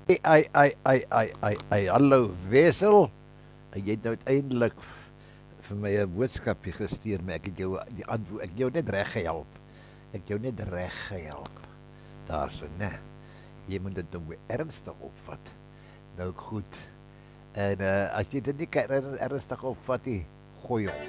Hallo Wessel. Jy het nou uiteindelik vir my 'n boodskapie gestuur, maar ek het jou die antwoord, ek het jou net reg gehelp. Ek het jou net reg gehelp. Daarso, né? Jy moet dit nou ernstig opvat. Nou goed. En as jy dit nie ernstig opvat nie, gooi hom.